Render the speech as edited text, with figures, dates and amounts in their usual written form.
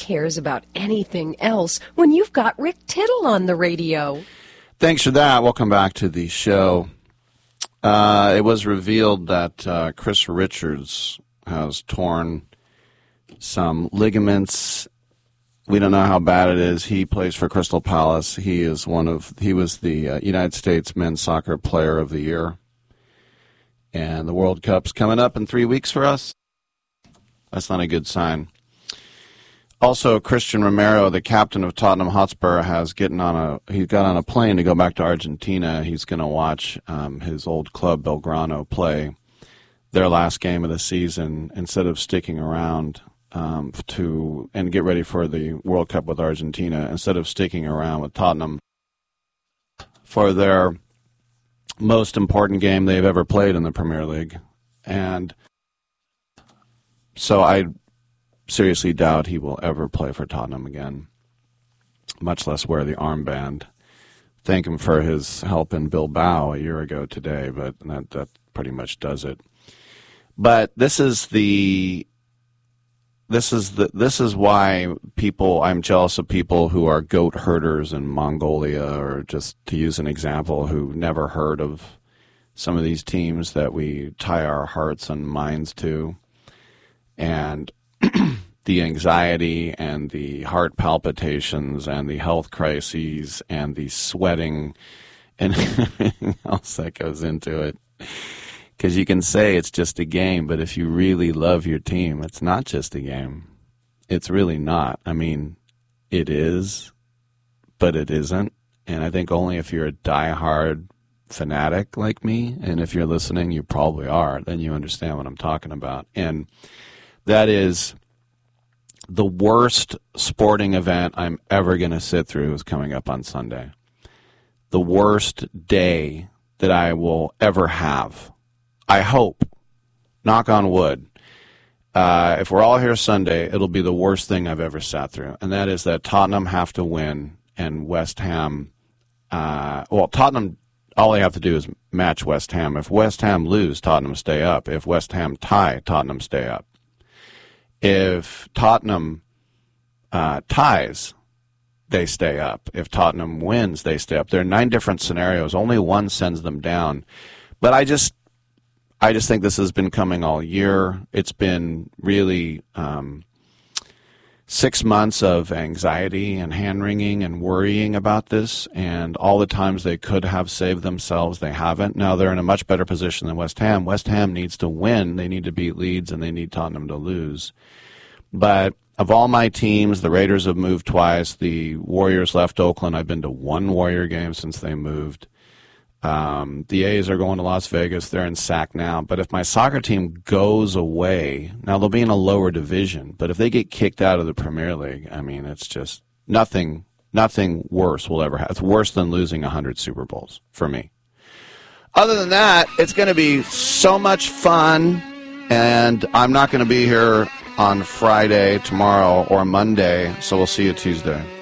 cares about anything else when you've got Rick Tittle on the radio? Thanks for that. Welcome back to the show. It was revealed that Chris Richards has torn some ligaments. We don't know how bad it is. He plays for Crystal Palace. He was the United States Men's Soccer Player of the Year. And the World Cup's coming up in 3 weeks for us. That's not a good sign. Also, Christian Romero, the captain of Tottenham Hotspur, he got on a plane to go back to Argentina. He's going to watch his old club, Belgrano, play their last game of the season instead of sticking around and get ready for the World Cup with Argentina, instead of sticking around with Tottenham for their most important game they've ever played in the Premier League. And so I seriously doubt he will ever play for Tottenham again, much less wear the armband. Thank him for his help in Bilbao a year ago today, but that pretty much does it. But this is why I'm jealous of people who are goat herders in Mongolia, or just to use an example, who never heard of some of these teams that we tie our hearts and minds to. And the anxiety and the heart palpitations and the health crises and the sweating and everything else that goes into it. Because you can say it's just a game, but if you really love your team, it's not just a game. It's really not. I mean, it is, but it isn't. And I think only if you're a diehard fanatic like me, and if you're listening, you probably are, then you understand what I'm talking about. And that is the worst sporting event I'm ever going to sit through is coming up on Sunday. The worst day that I will ever have. I hope, knock on wood, if we're all here Sunday, it'll be the worst thing I've ever sat through, and that is that Tottenham have to win and West Ham, Tottenham, all they have to do is match West Ham. If West Ham lose, Tottenham stay up. If West Ham tie, Tottenham stay up. If Tottenham ties, they stay up. If Tottenham wins, they stay up. There are 9 different scenarios. Only one sends them down. But I just think this has been coming all year. It's been really 6 months of anxiety and hand-wringing and worrying about this, and all the times they could have saved themselves, they haven't. Now they're in a much better position than West Ham. West Ham needs to win. They need to beat Leeds, and they need Tottenham to lose. But of all my teams, the Raiders have moved twice. The Warriors left Oakland. I've been to 1 Warrior game since they moved. The A's are going to Las Vegas. They're in SAC now. But if my soccer team goes away, now they'll be in a lower division, but if they get kicked out of the Premier League, I mean, it's just nothing worse will ever happen. It's worse than losing 100 Super Bowls for me. Other than that, it's going to be so much fun, and I'm not going to be here on Friday, tomorrow, or Monday, so we'll see you Tuesday.